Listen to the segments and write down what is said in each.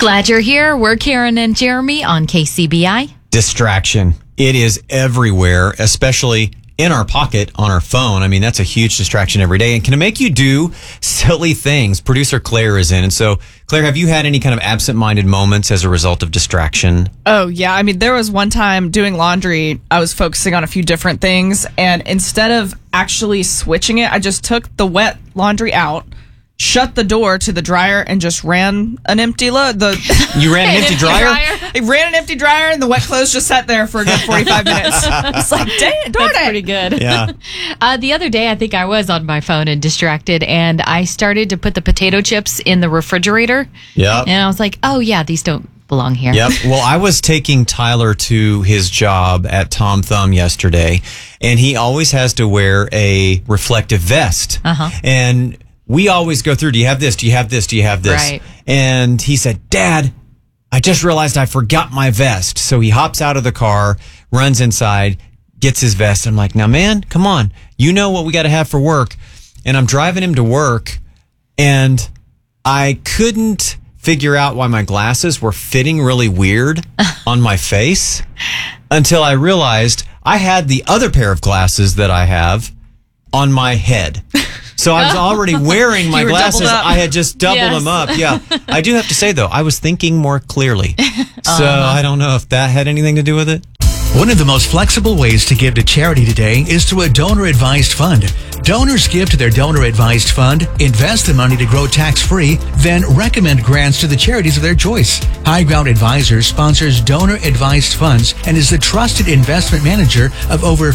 Glad you're here. We're Karen and Jeremy on KCBI. Distraction. It is everywhere, especially in our pocket on our phone. I mean, that's a huge distraction every day. And can it make you do silly things? Producer Claire is in. And so, Claire, have you had any kind of absent-minded moments as a result of distraction? Oh, yeah. I mean, there was one time doing laundry, I was focusing on a few different things. And instead of actually switching it, I just took the wet laundry out, shut the door to the dryer, and just ran an empty load. You ran an empty dryer? I ran an empty dryer, and the wet clothes just sat there for a good 45 minutes. It's like, darn it. That's pretty good. Yeah. The other day, I think I was on my phone and distracted, and I started to put the potato chips in the refrigerator. Yep. And I was like, oh, yeah, these don't belong here. Yep. Well, I was taking Tyler to his job at Tom Thumb yesterday, and he always has to wear a reflective vest. Uh-huh. And we always go through, do you have this? Do you have this? Do you have this? Right. And he said, Dad, I just realized I forgot my vest. So he hops out of the car, runs inside, gets his vest. I'm like, now, man, come on. You know what we got to have for work. And I'm driving him to work, and I couldn't figure out why my glasses were fitting really weird on my face until I realized I had the other pair of glasses that I have on my head. So I was already wearing my glasses. I had just doubled them up. Yeah. I do have to say, though, I was thinking more clearly. So I don't know if that had anything to do with it. One of the most flexible ways to give to charity today is through a donor-advised fund. Donors give to their donor-advised fund, invest the money to grow tax-free, then recommend grants to the charities of their choice. High Ground Advisors sponsors donor-advised funds and is the trusted investment manager of over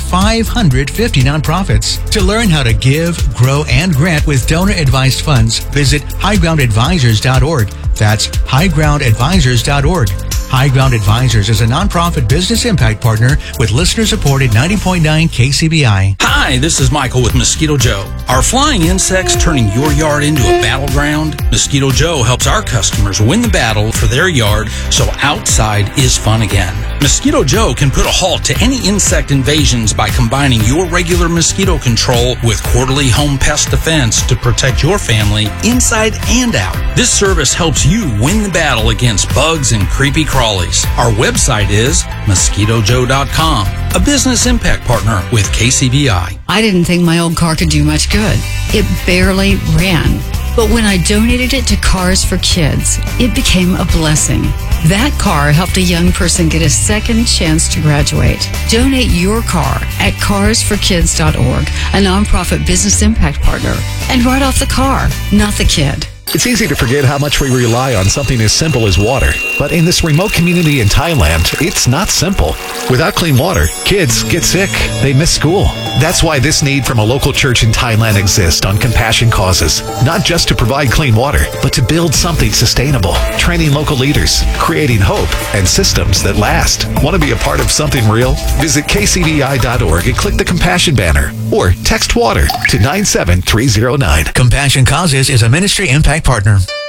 550 nonprofits. To learn how to give, grow, and grant with donor-advised funds, visit highgroundadvisors.org. That's highgroundadvisors.org. High Ground Advisors is a nonprofit business impact partner with listener-supported 90.9 KCBI. Hi, this is Michael with Mosquito Joe. Are flying insects turning your yard into a battleground? Mosquito Joe helps our customers win the battle for their yard so outside is fun again. Mosquito Joe can put a halt to any insect invasions by combining your regular mosquito control with quarterly home pest defense to protect your family inside and out. This service helps you win the battle against bugs and creepy crawlies. Our website is mosquitojoe.com, a business impact partner with KCBI. I didn't think my old car could do much good. It barely ran. But when I donated it to Cars for Kids, it became a blessing. That car helped a young person get a second chance to graduate. Donate your car at carsforkids.org, a nonprofit business impact partner. And write off the car, not the kid. It's easy to forget how much we rely on something as simple as water. But in this remote community in Thailand, it's not simple. Without clean water, kids get sick. They miss school. That's why this need from a local church in Thailand exists on Compassion Causes. Not just to provide clean water, but to build something sustainable. Training local leaders, creating hope, and systems that last. Want to be a part of something real? Visit kcbi.org and click the Compassion banner. Or text WATER to 97309. Compassion Causes is a ministry impact partner.